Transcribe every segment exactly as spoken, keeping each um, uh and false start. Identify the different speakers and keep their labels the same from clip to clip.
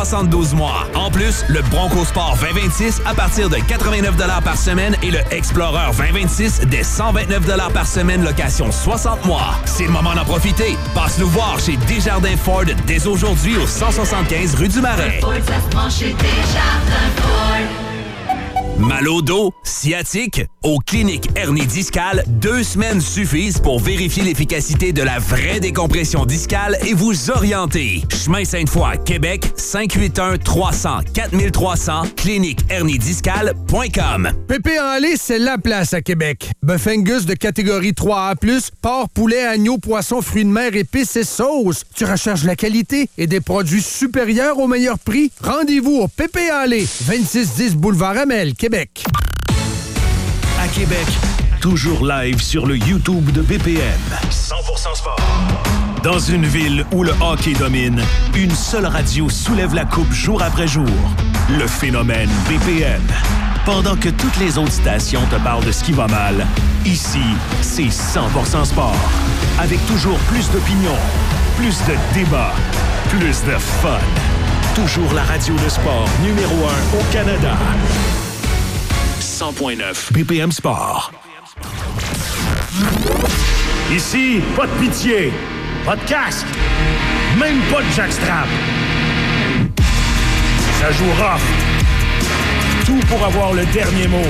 Speaker 1: soixante-douze mois. En plus, le Bronco Sport vingt vingt-six à partir de quatre-vingt-neuf dollars par semaine et le Explorer vingt vingt-six dès cent vingt-neuf dollars par semaine, location soixante mois. C'est le moment d'en profiter. Passe nous voir chez Desjardins Ford dès aujourd'hui au cent soixante-quinze rue du Marais. Mal au dos, sciatique? Aux cliniques hernie discale, deux semaines suffisent pour vérifier l'efficacité de la vraie décompression discale et vous orienter. Chemin Sainte-Foy, Québec, cinq huit un trois zéro zéro quatre trois zéro zéro, clinique hernie discale point com.
Speaker 2: Pépé en lait, c'est la place à Québec. Bœuf Angus de catégorie trois A plus, porc, poulet, agneau, poisson, fruits de mer, épices et sauces. Tu recherches la qualité et des produits supérieurs au meilleur prix? Rendez-vous au Pépé en lait, vingt-six dix boulevard Amel, Québec.
Speaker 3: À Québec, toujours live sur le YouTube de B P M. cent pour cent sport. Dans une ville où le hockey domine, une seule radio soulève la coupe jour après jour. Le phénomène B P M. Pendant que toutes les autres stations te parlent de ce qui va mal, ici, c'est cent pour cent sport. Avec toujours plus d'opinions, plus de débats, plus de fun. Toujours la radio de sport numéro un au Canada. cent point neuf B P M Sport.
Speaker 4: Ici, pas de pitié, pas de casque, même pas de jackstrap. Ça joue rough. Tout pour avoir le dernier mot.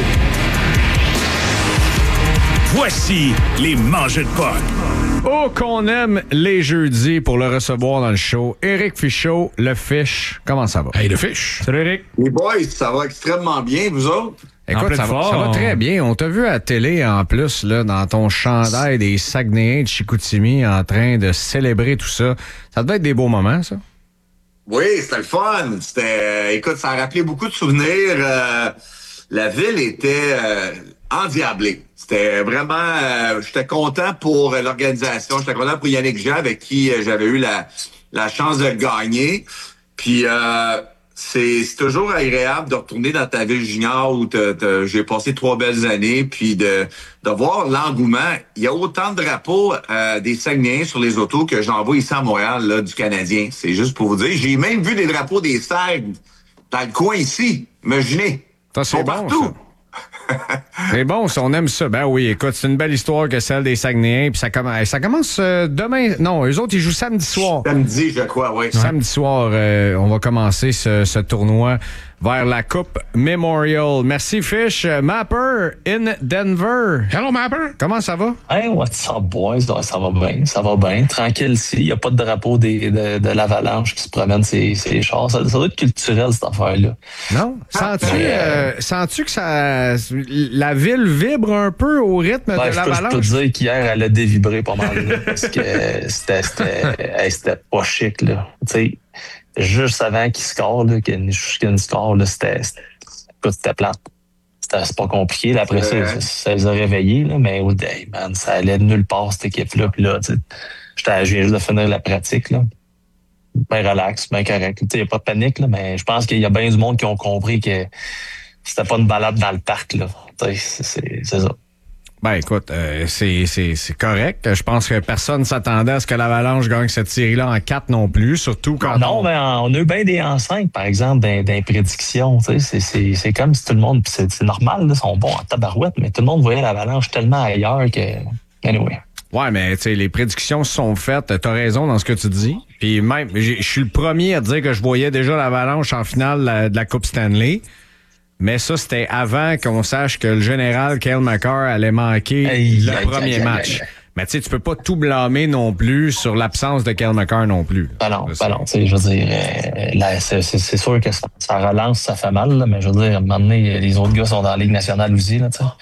Speaker 4: Voici les mangeux de potes.
Speaker 5: Oh, qu'on aime les jeudis pour le recevoir dans le show. Éric Fichaud, le Fish. Comment ça va?
Speaker 6: Hey, le Fish.
Speaker 5: Salut, Éric.
Speaker 7: Les boys, ça va extrêmement bien, vous autres?
Speaker 5: Écoute, ça va, ça va très bien. On t'a vu à la télé, en plus, là, dans ton chandail des Saguenayens de Chicoutimi, en train de célébrer tout ça. Ça devait être des beaux moments, ça?
Speaker 7: Oui, c'était le fun. C'était, euh, écoute, ça a rappelé beaucoup de souvenirs. Euh, la ville était euh, endiablée. C'était vraiment... Euh, j'étais content pour l'organisation. J'étais content pour Yannick Jean, avec qui euh, j'avais eu la, la chance de gagner. Puis... Euh, C'est, c'est toujours agréable de retourner dans ta ville junior où t'as, t'as, j'ai passé trois belles années, puis de, de voir l'engouement. Il y a autant de drapeaux euh, des Saguenayens sur les autos que j'en vois ici à Montréal, là, du Canadien. C'est juste pour vous dire. J'ai même vu des drapeaux des Sags dans le coin ici. Imaginez.
Speaker 5: Ça, c'est bon,
Speaker 7: partout.
Speaker 5: ça. C'est bon, ça, on aime ça. Ben oui, écoute, c'est une belle histoire que celle des Saguenayens. Puis ça, comm- ça commence euh, demain. Non, eux autres, ils jouent samedi soir.
Speaker 7: Samedi, je crois, oui.
Speaker 5: Samedi soir, euh, on va commencer ce, ce tournoi vers la Coupe Memorial. Merci, Fish. Mapper in Denver.
Speaker 6: Hello, Mapper.
Speaker 5: Comment ça va?
Speaker 8: Hey, what's up, boys? Ça va bien, ça va bien. Tranquille ici. Il n'y a pas de drapeau des, de, de l'Avalanche qui se promène ses, ses chars. Ça, ça doit être culturel, cette affaire-là.
Speaker 5: Non? Sens-tu, euh, sens-tu que ça, la ville vibre un peu au rythme
Speaker 8: ben,
Speaker 5: de
Speaker 8: je
Speaker 5: l'Avalanche?
Speaker 8: Peux, je peux te dire qu'hier, elle a dévibré pas mal. Là, parce que c'était, c'était, hey, c'était pas chic, là. Tu sais, juste avant qu'il score, là, qu'il y ait une score, là, c'était, c'était, écoute, c'était plate. C'était, c'est pas compliqué. Là, après ça, ça, ça les a réveillés, là, mais oh, day, man, ça allait de nulle part, cette équipe-là. Puis là, tu sais, j'étais, je viens juste de finir la pratique, là. Ben relax, ben correct. Il n'y a pas de panique, là, mais je pense qu'il y a bien du monde qui ont compris que c'était pas une balade dans le parc, là. C'est, c'est, c'est ça.
Speaker 5: Ben écoute, euh, c'est, c'est, c'est correct. Je pense que personne s'attendait à ce que l'Avalanche gagne cette série-là en quatre non plus, surtout quand
Speaker 8: non,
Speaker 5: on...
Speaker 8: mais on a eu bien des en cinq, par exemple, dans, dans les prédictions. C'est, c'est, c'est comme si tout le monde... C'est, c'est normal, là, ils sont bons en tabarouette, mais tout le monde voyait l'Avalanche tellement ailleurs que... Anyway.
Speaker 5: Ouais, mais tu sais, les prédictions sont faites. T'as raison dans ce que tu dis. Puis même, je suis le premier à dire que je voyais déjà l'Avalanche en finale la, de la Coupe Stanley. Mais ça, c'était avant qu'on sache que le général Cale Makar allait manquer
Speaker 8: aïe,
Speaker 5: le
Speaker 8: aïe,
Speaker 5: premier
Speaker 8: aïe,
Speaker 5: match.
Speaker 8: aïe, aïe.
Speaker 5: Mais tu sais, tu peux pas tout blâmer non plus sur l'absence de Cale Makar non plus.
Speaker 8: Ben non, ben non, tu sais, je veux dire, euh, là, c'est, c'est, c'est sûr que ça, ça relance, ça fait mal, là, mais je veux dire, à un moment donné, les autres gars sont dans la Ligue nationale aussi, là, tu sais.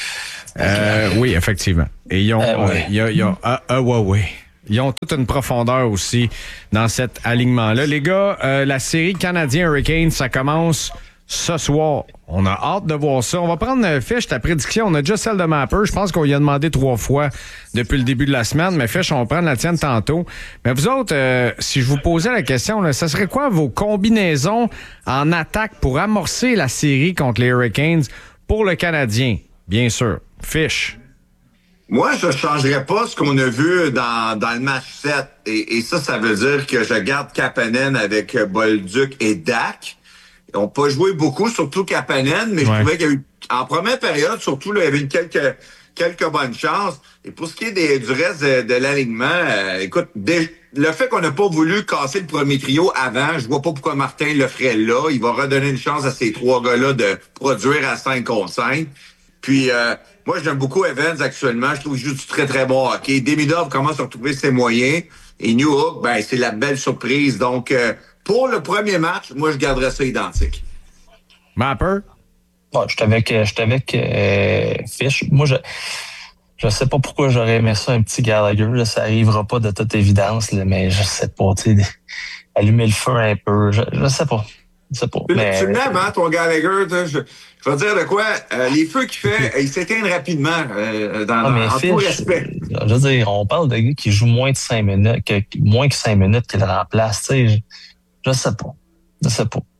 Speaker 5: Euh, oui, effectivement. Et ils ont,
Speaker 8: euh, ouais.
Speaker 5: il y a, il y a, ah, ah, ouais, ouais. Ils ont toute une profondeur aussi dans cet alignement-là. Les gars, euh, la série Canadien-Hurricanes, ça commence ce soir. On a hâte de voir ça. On va prendre euh, Fish, ta prédiction. On a déjà celle de Mapper. Je pense qu'on y a demandé trois fois depuis le début de la semaine. Mais Fish, on va prendre la tienne tantôt. Mais vous autres, euh, si je vous posais la question, là, ça serait quoi vos combinaisons en attaque pour amorcer la série contre les Hurricanes pour le Canadien? Bien sûr. Fish.
Speaker 7: Moi, je ne changerais pas ce qu'on a vu dans, dans le match sept. Et, et ça, ça veut dire que je garde Kapanen avec Bolduc et Dak. Ils n'ont pas joué beaucoup, surtout Kapanen, mais ouais. je trouvais qu'il y a eu, en première période, surtout, là, il y avait eu quelques, quelques bonnes chances. Et pour ce qui est des, du reste de, de l'alignement, euh, écoute, des, le fait qu'on n'a pas voulu casser le premier trio avant, je vois pas pourquoi Martin le ferait là. Il va redonner une chance à ces trois gars-là de produire à cinq contre cinq. Puis, euh, moi, j'aime beaucoup Evans actuellement. Je trouve qu'il joue du très, très bon hockey. Demidov commence à retrouver ses moyens. Et Newhook, ben, c'est la belle surprise. Donc, euh, pour le premier match, moi, je garderais ça identique.
Speaker 5: Mapper?
Speaker 8: Ouais, je suis avec, je suis avec euh, Fish. Moi, je je sais pas pourquoi j'aurais aimé ça, un petit Gallagher. Là, ça arrivera pas de toute évidence, là, mais je sais pas. Tu sais, allumer le feu un peu. Je, je sais pas. Je sais pas.
Speaker 7: Tu,
Speaker 8: mais,
Speaker 7: tu l'aimes, hein, ton Gallagher? Je, je vais te dire de quoi. Euh, les feux qu'il fait, ils s'éteignent rapidement euh, dans,
Speaker 8: ah, mais
Speaker 7: en
Speaker 8: Fish,
Speaker 7: tout respect.
Speaker 8: Je veux dire, on parle de gars qui jouent moins de cinq minutes, que, moins que cinq minutes qu'il remplace. Tu sais, je, je sais pas. Je sais pas.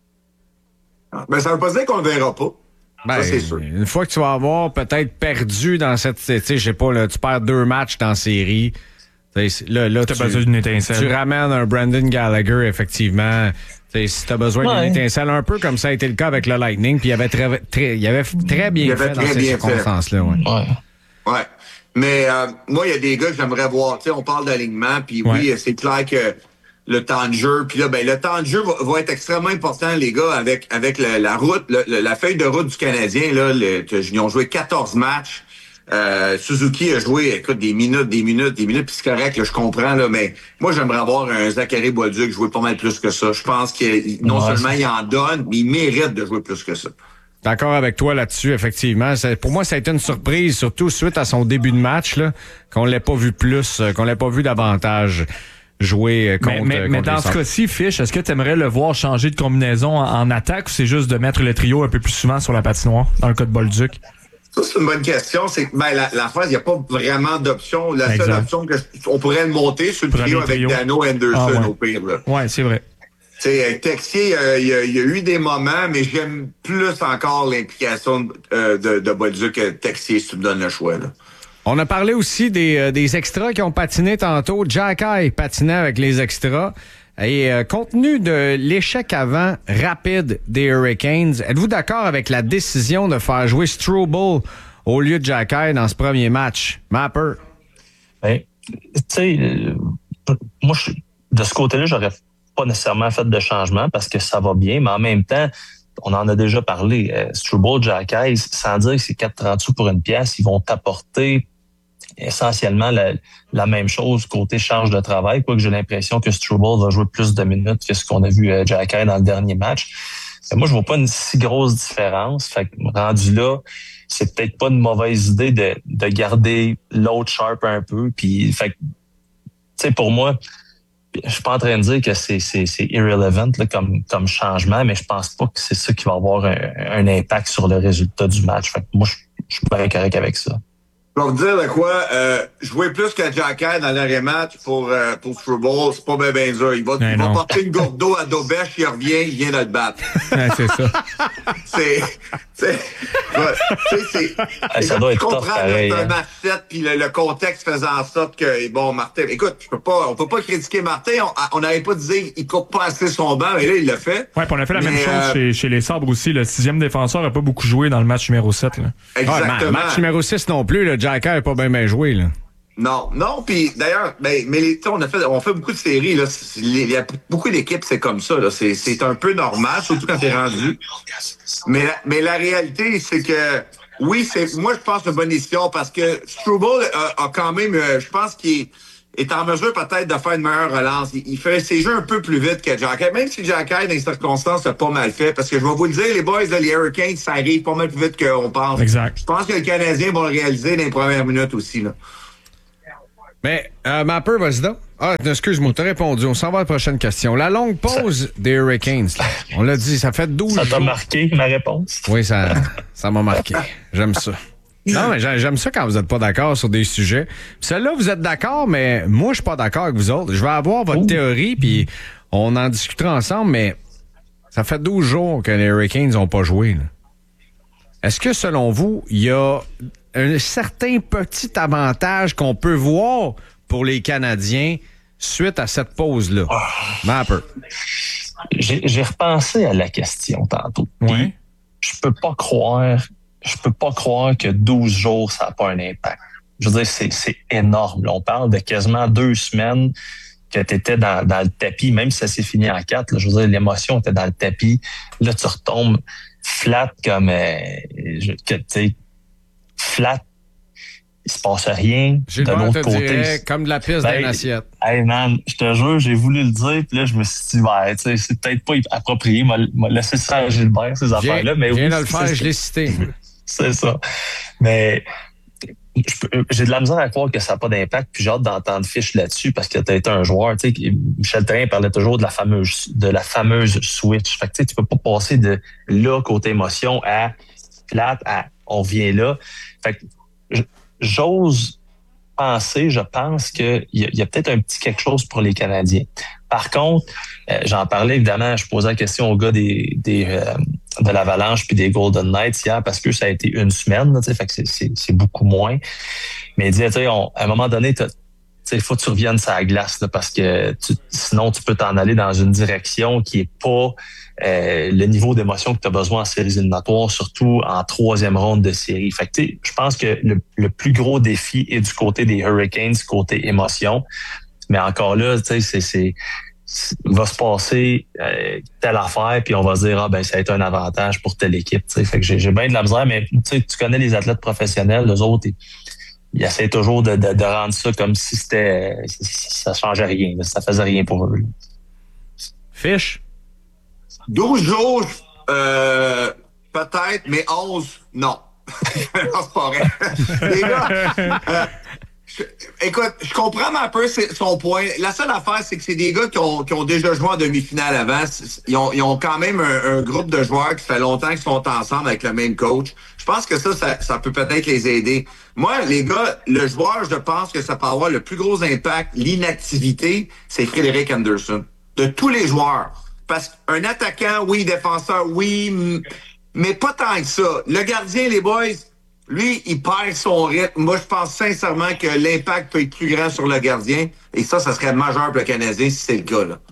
Speaker 7: Ben, ça veut pas dire qu'on le verra pas.
Speaker 5: Ben,
Speaker 7: ça, c'est sûr.
Speaker 5: Une fois que tu vas avoir peut-être perdu dans cette... Tu sais, je sais pas, là, tu perds deux matchs dans la série. Là, là, tu,
Speaker 6: besoin d'une étincelle.
Speaker 5: Tu ramènes un Brandon Gallagher, effectivement. T'sais, si tu as besoin ouais. d'une étincelle, un peu comme ça a été le cas avec le Lightning, puis il avait très, très, il avait très bien il fait dans ces circonstances-là. Ouais.
Speaker 7: ouais. ouais. Mais euh, moi, il y a des gars que j'aimerais voir. T'sais, on parle d'alignement, puis ouais. oui, c'est clair que le temps de jeu, puis là, ben le temps de jeu va, va être extrêmement important, les gars, avec avec le, la route, le, le, la feuille de route du Canadien. Là, le, ils ont joué quatorze matchs. Euh, Suzuki a joué, écoute, des minutes, des minutes, des minutes, puis c'est correct, là, je comprends, là, mais moi, j'aimerais avoir un Zachary Bolduc jouer pas mal plus que ça. Je pense que non ouais, seulement il en donne, mais il mérite de jouer plus que ça.
Speaker 5: D'accord avec toi là-dessus, effectivement. C'est, pour moi, ça a été une surprise, surtout suite à son début de match, là, qu'on l'ait pas vu plus, qu'on l'ait pas vu davantage jouer contre...
Speaker 6: Mais, mais,
Speaker 5: contre
Speaker 6: mais dans ce cas-ci, Fish, est-ce que tu aimerais le voir changer de combinaison en, en attaque ou c'est juste de mettre le trio un peu plus souvent sur la patinoire, dans le cas de Bolduc?
Speaker 7: Ça, c'est une bonne question. C'est que ben, la, la phase, il n'y a pas vraiment d'option. La exact. seule option que on pourrait le monter sur le trio avec Dano Anderson ah, ouais. au pire.
Speaker 6: Oui, c'est vrai.
Speaker 7: T'sais, Texier, euh, il, y a, il y a eu des moments, mais j'aime plus encore l'implication euh, de, de Bolduc que Texier, si tu me donnes le choix. Là.
Speaker 5: On a parlé aussi des, euh, des extras qui ont patiné tantôt. Jacky patinait avec les extras. Et euh, compte tenu de l'échec avant rapide des Hurricanes, êtes-vous d'accord avec la décision de faire jouer Struble au lieu de Jacky dans ce premier match? Mapper?
Speaker 8: Ben, tu sais, euh, moi, je, de ce côté-là, j'aurais pas nécessairement fait de changement parce que ça va bien, mais en même temps, on en a déjà parlé. Euh, Struble, Jacky, sans dire que c'est quatre trente sous pour une pièce, ils vont t'apporter essentiellement la, la même chose côté charge de travail, quoique j'ai l'impression que Struble va jouer plus de minutes que ce qu'on a vu euh, Jacky dans le dernier match. Mais moi, je vois pas une si grosse différence. Fait que rendu là, c'est peut-être pas une mauvaise idée de, de garder l'autre sharp un peu. Puis, fait que, tu sais, pour moi, je suis pas en train de dire que c'est, c'est, c'est irrelevant là, comme, comme changement, mais je pense pas que c'est ça qui va avoir un, un impact sur le résultat du match. Fait que moi, je, je suis pas correct avec ça.
Speaker 7: Je vais vous dire de quoi, euh, jouer plus que Jacky dans l'arrêt-match pour, euh, pour Struble, c'est pas bien ben dur. Il va, il va porter une gourde d'eau à Dobèche, il revient, il vient de le battre.
Speaker 6: Ouais, c'est ça.
Speaker 7: c'est, c'est, c'est, c'est,
Speaker 8: hey, ça doit être
Speaker 7: tough
Speaker 8: pareil.
Speaker 7: C'est un
Speaker 8: hein.
Speaker 7: match sept, puis le, le contexte faisant en sorte que, bon, Martin, écoute, je peux pas, on peut pas critiquer Martin, on n'avait pas dit il coupe pas assez son banc, mais là, il l'a fait.
Speaker 6: Ouais, puis on a fait la
Speaker 7: mais,
Speaker 6: même chose
Speaker 7: euh,
Speaker 6: chez, chez les Sabres aussi. Le sixième défenseur n'a pas beaucoup joué dans le match numéro sept. Là.
Speaker 7: Exactement.
Speaker 5: Ouais, match numéro six non plus, le Jacky n'a pas bien bien joué, là.
Speaker 7: Non, non, puis d'ailleurs, ben, mais les, on a fait, on fait beaucoup de séries là. Il y a beaucoup d'équipes, c'est comme ça là. C'est, c'est un peu normal, surtout quand t'es rendu. Mais, mais la réalité, c'est que oui, c'est, moi je pense une bonne décision parce que Struble a, a quand même, je pense qu'il est, est en mesure peut-être de faire une meilleure relance. Il, il fait ses jeux un peu plus vite que Jacky, même si Jacky dans les circonstances a pas mal fait. Parce que je vais vous le dire, les boys, là, les Hurricanes, ça arrive pas mal plus vite qu'on pense.
Speaker 6: Exact.
Speaker 7: Je pense que les Canadiens vont le réaliser dans les premières minutes aussi là.
Speaker 5: Mais, euh, Mapper, vas-y donc. Ah, excuse-moi, t'as répondu. On s'en va à la prochaine question. La longue pause ça... des Hurricanes, là. On l'a dit, ça fait douze jours.
Speaker 8: Ça t'a marqué, ma réponse?
Speaker 5: Oui, ça, ça m'a marqué. J'aime ça. Non, mais j'aime ça quand vous n'êtes pas d'accord sur des sujets. Puis celle-là, vous êtes d'accord, mais moi, je suis pas d'accord avec vous autres. Je vais avoir votre Ouh. théorie, puis on en discutera ensemble, mais ça fait douze jours que les Hurricanes n'ont pas joué, là. Est-ce que, selon vous, il y a un certain petit avantage qu'on peut voir pour les Canadiens suite à cette pause-là? Oh. Mapper.
Speaker 8: J'ai, j'ai repensé à la question tantôt.
Speaker 6: Oui.
Speaker 8: Je peux pas croire, je peux pas croire que douze jours, ça n'a pas un impact. Je veux dire, c'est, c'est énorme. Là, on parle de quasiment deux semaines que tu étais dans, dans le tapis, même si ça s'est fini en quatre. Là, je veux dire, l'émotion était dans le tapis. Là, tu retombes flat comme, euh, je, que, tu sais, flat. Il se passe rien.
Speaker 5: J'ai
Speaker 8: de l'autre côté,
Speaker 5: dirait, comme de la piste
Speaker 8: ben,
Speaker 5: d'un assiette.
Speaker 8: Hey man, je te jure, j'ai voulu le dire, puis là, je me suis dit, ben, tu sais, c'est peut-être pas approprié, m'a, m'a laissé ça à Gilbert, ces affaires-là. Mais
Speaker 5: je viens
Speaker 8: oui,
Speaker 5: de le faire,
Speaker 8: c'est,
Speaker 5: je l'ai cité.
Speaker 8: C'est ça. Mais je peux, j'ai de la misère à croire que ça n'a pas d'impact, puis j'ai hâte d'entendre Fish là-dessus, parce que tu as été un joueur, tu sais, Michel Therrien parlait toujours de la fameuse, de la fameuse switch. Fait que tu sais, tu peux pas passer de là, côté émotion, à flat, à on vient là. Fait que j'ose penser, je pense qu'il y, y a peut-être un petit quelque chose pour les Canadiens. Par contre, euh, j'en parlais évidemment, je posais la question aux gars des, des euh, de l'Avalanche puis des Golden Knights hier parce que ça a été une semaine, là, fait que c'est, c'est, c'est beaucoup moins. Mais il disait, à un moment donné, il faut que tu reviennes sur la glace là, parce que tu, sinon tu peux t'en aller dans une direction qui est pas euh, le niveau d'émotion que tu as besoin en séries éliminatoires, surtout en troisième ronde de série. Fait que je pense que le, le plus gros défi est du côté des Hurricanes, côté émotion. Mais encore là, tu sais, c'est, c'est, c'est va se passer euh, telle affaire, puis on va se dire ah ben ça va être un avantage pour telle équipe. T'sais. Fait que j'ai, j'ai bien de la misère, mais tu connais les athlètes professionnels, les autres, ils, ils essaient toujours de, de, de rendre ça comme si c'était ça changeait rien, ça faisait rien pour eux.
Speaker 5: Fish?
Speaker 7: douze jours, euh, peut-être, mais onze, non. Non, c'est pas vrai. Les gars, euh, je, écoute, je comprends un peu son point. La seule affaire, c'est que c'est des gars qui ont, qui ont déjà joué en demi-finale avant. Ils ont, ils ont quand même un, un groupe de joueurs qui fait longtemps qu'ils sont ensemble avec le même coach. Je pense que ça, ça, ça peut peut-être les aider. Moi, les gars, le joueur, je pense que ça peut avoir le plus gros impact, l'inactivité, c'est Frédéric Anderson. De tous les joueurs. Parce qu'un attaquant, oui, défenseur, oui, mais pas tant que ça. Le gardien, les boys, lui, il perd son rythme. Moi, je pense sincèrement que l'impact peut être plus grand sur le gardien. Et ça, ça serait majeur pour le Canadien si c'est le cas, là.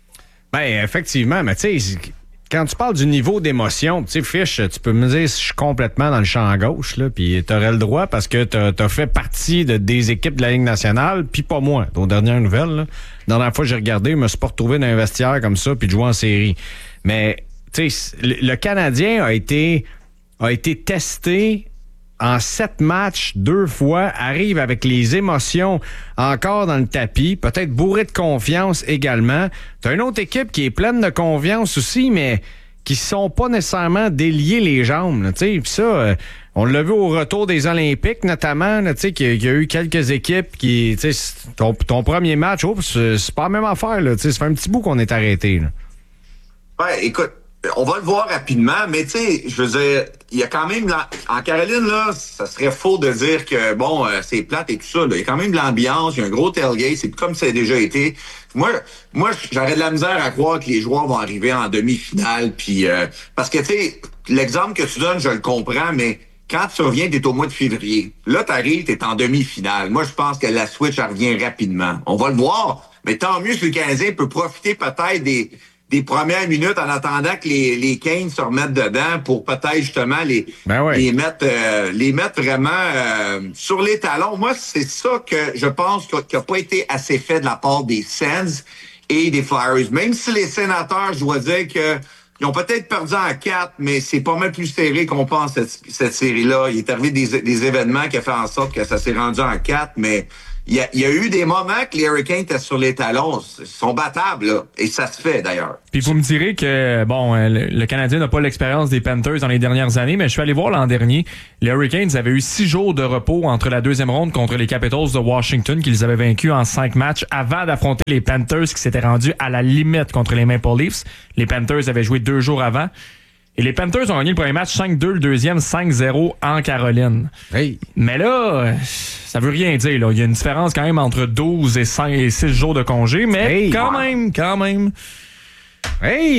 Speaker 5: Ben, effectivement, mais tu sais, quand tu parles du niveau d'émotion, tu sais, Fish, tu peux me dire si je suis complètement dans le champ gauche, là, puis t'aurais le droit parce que t'as, t'as fait partie de, des équipes de la Ligue nationale, puis pas moi. Aux dernières nouvelles, là, la dernière fois que j'ai regardé, je me suis pas retrouvé dans un vestiaire comme ça, puis de jouer en série. Mais, tu sais, le, le Canadien a été, a été testé en sept matchs, deux fois, arrive avec les émotions encore dans le tapis, peut-être bourré de confiance également. T'as une autre équipe qui est pleine de confiance aussi, mais qui sont pas nécessairement déliés les jambes. Puis ça, euh, on l'a vu au retour des Olympiques, notamment, qu'il y, y a eu quelques équipes qui... Ton, ton premier match, oh, c'est, c'est pas la même affaire. Là, ça fait un petit bout qu'on est arrêté. Là.
Speaker 7: Ouais, écoute, on va le voir rapidement, mais tu sais, je veux dire, il y a quand même... En Caroline, là, ça serait faux de dire que, bon, euh, c'est plate et tout ça. Là. Il y a quand même de l'ambiance, il y a un gros tailgate, c'est comme ça a déjà été. Moi, moi, j'aurais de la misère à croire que les joueurs vont arriver en demi-finale, puis... Euh, parce que, tu sais, l'exemple que tu donnes, je le comprends, mais quand tu reviens, t'es au mois de février. Là, t'arrives, t'es en demi-finale. Moi, je pense que la switch, elle revient rapidement. On va le voir, mais tant mieux si le Canadien peut profiter peut-être des... des premières minutes en attendant que les, les Canes se remettent dedans pour peut-être justement les,
Speaker 5: ben ouais.
Speaker 7: les mettre euh, les mettre vraiment euh, sur les talons. Moi, c'est ça que je pense qui n'a pas été assez fait de la part des Sens et des Flyers. Même si les Sénateurs, je dois dire que ils ont peut-être perdu en quatre, mais c'est pas mal plus serré qu'on pense cette, cette série-là. Il est arrivé des, des événements qui ont fait en sorte que ça s'est rendu en quatre, mais il y a, il y a eu des moments que les Hurricanes étaient sur les talons. Ils sont battables, là. Et ça se fait, d'ailleurs.
Speaker 6: Puis vous me direz que, bon, le, le Canadien n'a pas l'expérience des Panthers dans les dernières années, mais je suis allé voir l'an dernier. Les Hurricanes avaient eu six jours de repos entre la deuxième ronde contre les Capitals de Washington, qu'ils avaient vaincus en cinq matchs, avant d'affronter les Panthers qui s'étaient rendus à la limite contre les Maple Leafs. Les Panthers avaient joué deux jours avant. Et les Panthers ont gagné le premier match cinq deux, le deuxième cinq zéro en Caroline.
Speaker 5: Hey.
Speaker 6: Mais là, ça veut rien dire. Là. Il y a une différence quand même entre douze et cinq et six jours de congé, mais hey. quand même, quand même.
Speaker 5: Hey!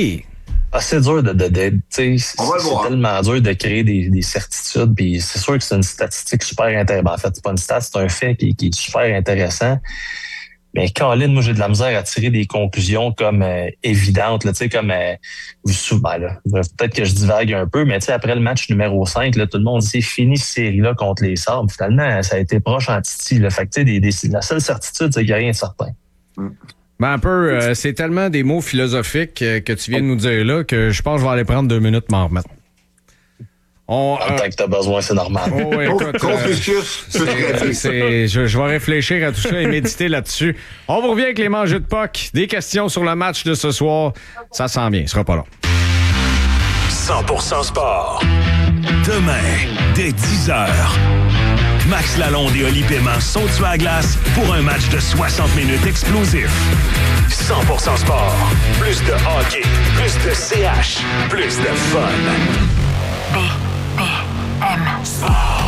Speaker 8: Ah, c'est dur de, de, de tu sais,
Speaker 7: On va le
Speaker 8: c'est
Speaker 7: voir.
Speaker 8: tellement dur de créer des, des certitudes. Puis c'est sûr que c'est une statistique super intéressante. En fait, c'est pas une stat, c'est un fait qui, qui est super intéressant. Mais Colin, moi j'ai de la misère à tirer des conclusions comme euh, évidentes, là, tu sais, comme euh, souvent là. Peut-être que je divague un peu, mais tu sais, après le match numéro cinq, là, tout le monde dit c'est fini cette série-là contre les Sabres. Finalement, ça a été proche en titi. Là. Fait que tu sais, des, des, la seule certitude, c'est qu'il n'y a rien de certain.
Speaker 5: Ben un peu, euh, c'est tellement des mots philosophiques euh, que tu viens de nous dire là que je pense que je vais aller prendre deux minutes m'en remettre. On,
Speaker 8: En tant que t'as besoin, c'est normal.
Speaker 5: Oh, écoute,
Speaker 7: Confucius,
Speaker 5: euh, c'est, c'est, je, je vais réfléchir à tout ça et méditer là-dessus. On vous revient avec les mangeux de P O C. Des questions sur le match de ce soir. Ça sent bien, ce sera pas long.
Speaker 3: cent pour cent sport. Demain, dès dix heures, Max Lalonde et Oli Paiement sont sur la glace pour un match de soixante minutes explosif. cent pour cent sport. Plus de hockey, plus de C H, plus de fun.
Speaker 9: B P M Sport.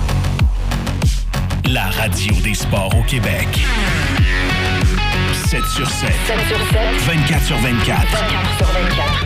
Speaker 3: La radio des sports au Québec. sept sur sept.
Speaker 9: sept sur sept.
Speaker 3: vingt-quatre sur vingt-quatre.
Speaker 9: vingt-quatre sur vingt-quatre.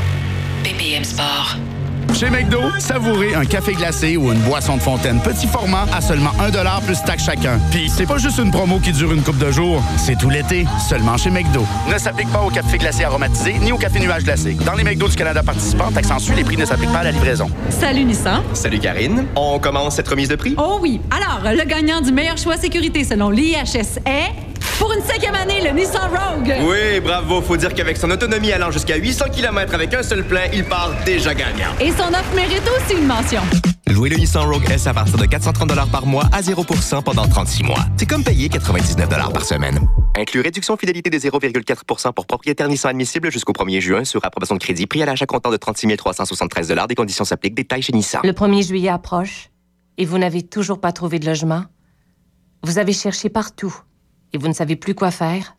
Speaker 10: B P M Sport.
Speaker 11: Chez McDo, savourez un café glacé ou une boisson de fontaine petit format à seulement un dollar plus taxe chacun. Puis c'est pas juste une promo qui dure une couple de jours, c'est tout l'été, seulement chez McDo. Ne s'applique pas au café glacé aromatisé ni au café nuage glacé. Dans les McDo du Canada participants, taxe en sus, les prix ne s'appliquent pas à la livraison.
Speaker 12: Salut Nissan.
Speaker 13: Salut Karine. On commence cette remise de prix?
Speaker 12: Oh oui. Alors, le gagnant du meilleur choix sécurité selon l'I H S est... Pour une cinquième année, le Nissan Rogue.
Speaker 13: Oui, bravo. Faut dire qu'avec son autonomie allant jusqu'à huit cents kilomètres avec un seul plein, il part déjà gagnant.
Speaker 12: Et son offre mérite aussi une mention.
Speaker 13: Louez le Nissan Rogue S à partir de quatre cent trente dollars par mois à zéro pour cent pendant trente-six mois. C'est comme payer quatre-vingt-dix-neuf dollars par semaine. Inclus réduction fidélité de zéro virgule quatre pour cent pour propriétaire Nissan admissible jusqu'au premier juin sur approbation de crédit. Prix à l'achat comptant de trente-six mille trois cent soixante-treize dollars. Des conditions s'appliquent. Détails chez Nissan.
Speaker 10: Le premier juillet approche et vous n'avez toujours pas trouvé de logement. Vous avez cherché partout et vous ne savez plus quoi faire.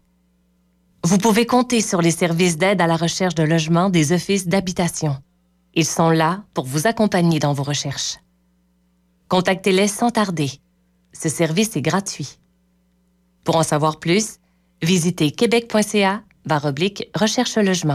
Speaker 10: Vous pouvez compter sur les services d'aide à la recherche de logement des offices d'habitation. Ils sont là pour vous accompagner dans vos recherches. Contactez-les sans tarder. Ce service est gratuit. Pour en savoir plus, visitez québec.ca barre oblique recherche logement.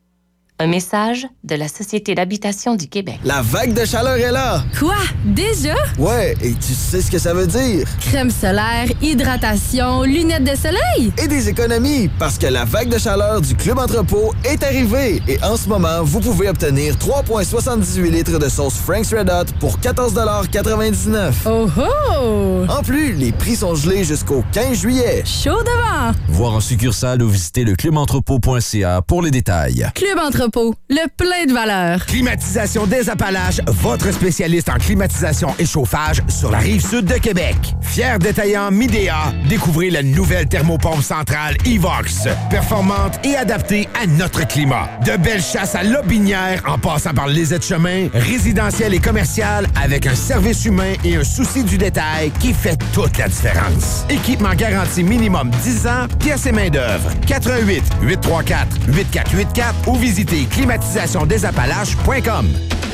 Speaker 10: Un message de la Société d'habitation du Québec.
Speaker 14: La vague de chaleur est là!
Speaker 15: Quoi? Déjà?
Speaker 14: Ouais, et tu sais ce que ça veut dire?
Speaker 15: Crème solaire, hydratation, lunettes de soleil!
Speaker 14: Et des économies, parce que la vague de chaleur du Club Entrepôt est arrivée. Et en ce moment, vous pouvez obtenir trois virgule soixante-dix-huit litres de sauce Frank's Red Hot pour quatorze dollars quatre-vingt-dix-neuf.
Speaker 15: Oh oh!
Speaker 14: En plus, les prix sont gelés jusqu'au quinze juillet.
Speaker 15: Chaud devant!
Speaker 16: Voir en succursale ou visiter le club entrepôt point c a pour les détails.
Speaker 15: Club Entrepôt, le plein de valeur.
Speaker 17: Climatisation des Appalaches, votre spécialiste en climatisation et chauffage sur la rive sud de Québec. Fier détaillant Midea, découvrez la nouvelle thermopompe centrale Evox, performante et adaptée à notre climat. De belles chasses à Lobinière en passant par les aides-chemins, résidentiel et commercial avec un service humain et un souci du détail qui fait toute la différence. Équipement garanti minimum dix ans, pièces et main-d'œuvre. quatre un huit, huit trois quatre, huit quatre huit quatre ou visitez climatisation des appalaches point com.